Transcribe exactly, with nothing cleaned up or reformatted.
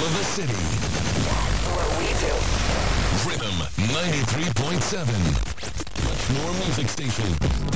of the city. That's what we do. Rhythm ninety-three point seven. Much more music station.